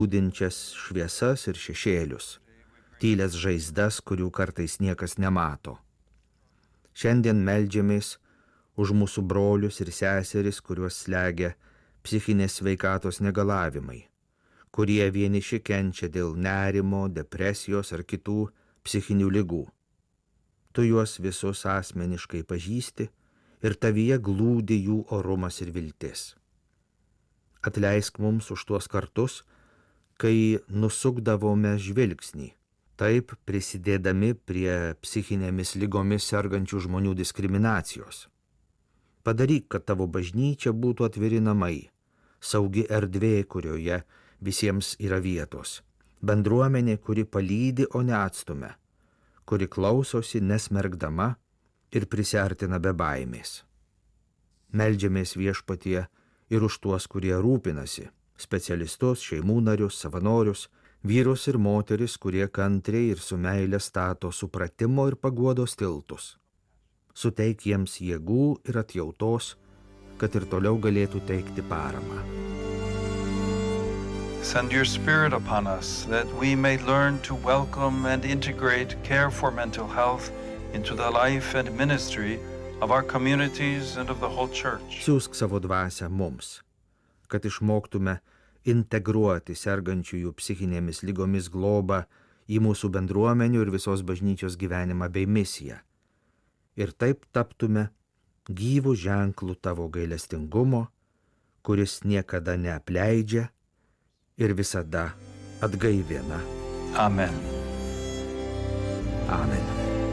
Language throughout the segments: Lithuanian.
glūdinčias šviesas ir šešėlius, tylės žaizdas, kurių kartais niekas nemato. Šiandien meldžiamės už mūsų brolius ir seseris, kuriuos slegia psichinės sveikatos negalavimai, kurie vieniši kenčia dėl nerimo, depresijos ar kitų psichinių ligų. Tu juos visus asmeniškai pažįsti ir tavyje glūdi jų orumas ir viltis. Atleisk mums už tuos kartus, kai nusukdavome žvilgsnį, taip prisidėdami prie psichinėmis ligomis sergančių žmonių diskriminacijos. Padaryk, kad tavo bažnyčia būtų atviri namai, saugi erdvė, kurioje visiems yra vietos, bendruomenė, kuri palydi, o ne atstumia, kuri klausosi nesmergdama ir prisiartina be baimės. Meldžiamės Viešpatie ir už tuos, kurie rūpinasi, specialistus, šeimų narius, savanorius, vyrus ir moteris, kurie kantriai ir su meile stato supratimo ir paguodos tiltus. Suteik jiems jėgų ir atjautos, kad ir toliau galėtų teikti paramą. Send your Spirit upon us, that we may learn to welcome and integrate care for mental health into the life and ministry of our communities and of the whole church. Siųsk savo dvasią mums, kad išmoktume integruoti sergančiųjų psichinėmis lygomis globą į mūsų bendruomenių ir visos bažnyčios gyvenimą bei misiją. Ir taip taptume gyvų ženklų tavo gailestingumo, kuris niekada neapleidžia ir visada atgaivina. Amen. Amen.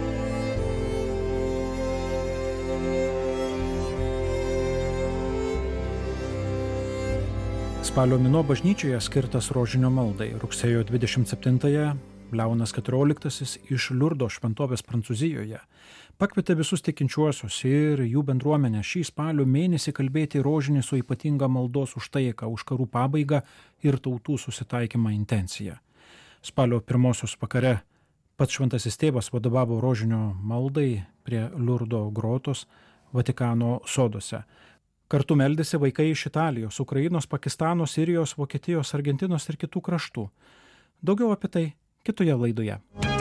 Spalio mėnuo bažnyčioje skirtas rožinio maldai. Rugsėjo 27-ąją Leonas XIV iš Liurdo šventovės Prancūzijoje pakvietė visus tikinčiuosius ir jų bendruomenę šį spalio mėnesį kalbėti rožinį su ypatinga maldos už taiką, už karų pabaigą ir tautų susitaikymą intenciją. Spalio 1 vakare pats šventasis tėvas vadovavo rožinio maldai prie Liurdo grotos Vatikano soduose. Kartu meldėsi vaikai iš Italijos, Ukrainos, Pakistano, Sirijos, Vokietijos, Argentinos ir kitų kraštų. Daugiau apie tai kitoje laidoje.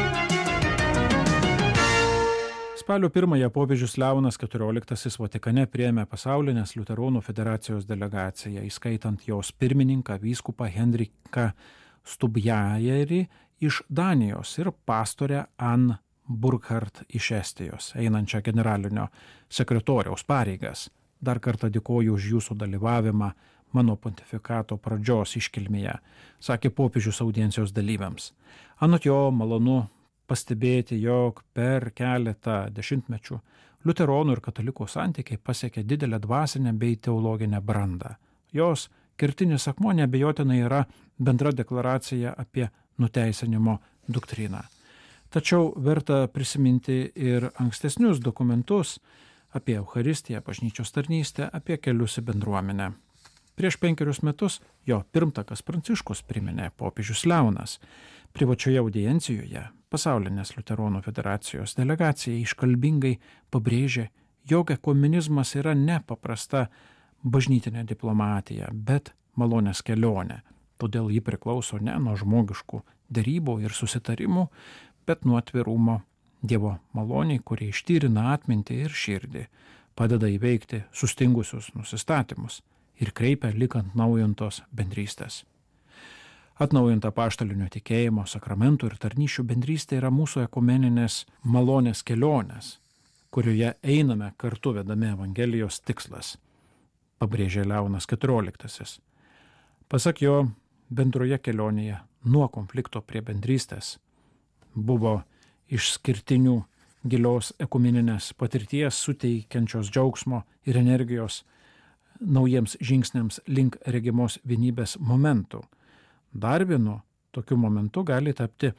Spalio 1 popiežius Leonas XIV Vatikane priėmė pasaulinės liuteronų federacijos delegaciją, įskaitant jos pirmininką vyskupą Henriką Stubjajerį iš Danijos ir pastorę Ann Burkhardt iš Estijos, einančią generalinio sekretoriaus pareigas. Dar kartą dėkoju už jūsų dalyvavimą mano pontifikato pradžios iškilmėje, sakė popiežius audiencijos dalyviams. Anot jo malonu pastebėti, jog per keletą dešimtmečių liuteronų ir katalikų santykiai pasiekė didelę dvasinę bei teologinę brandą. Jos kertinis akmuo neabejotinai yra bendra deklaracija apie nuteisinimo doktriną. Tačiau verta prisiminti ir ankstesnius dokumentus apie Eucharistiją, bažnyčios tarnystę, apie kelius į bendruomenę. Prieš 5 metus jo pirmtakas Pranciškus priminė popiežius Leonas. Privačioje audiencijoje pasaulinės liuteronų federacijos delegacija iškalbingai pabrėžė, jog ekumenizmas yra ne paprasta bažnytinė diplomatija, bet malonės kelionė. Todėl ji priklauso ne nuo žmogiškų derybų ir susitarimų, bet nuo atvirumo Dievo maloniai, kurie ištyrina atmintį ir širdį, padeda įveikti sustingusius nusistatymus ir kreipia lik atnaujintos bendrystės. Atnaujinta apaštalinio tikėjimo, sakramentų ir tarnysčių bendrystė yra mūsų ekumeninės malonės kelionės, kurioje einame kartu vedami Evangelijos tikslas, pabrėžė Leonas XIV. Pasak jo, bendroje kelionėje nuo konflikto prie bendrystės buvo išskirtinių gilios ekumeninės patirties suteikiančios džiaugsmo ir energijos naujiems žingsniams link regimos vienybės momentų. Dar vienu tokiu momentu gali tapti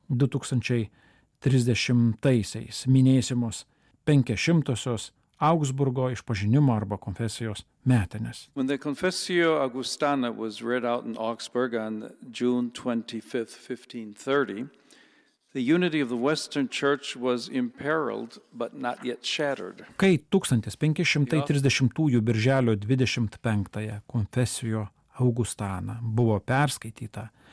2030-aisiais minėsimos 500-osios Augsburgo išpažinimo arba konfesijos metinės. When the Confessio Augustana was read out in Augsburg on June 25, 1530, the unity of the Western Church was imperiled, but not yet shattered. Kai 1530 birželio 25 konfesijo Augustaną buvo perskaityta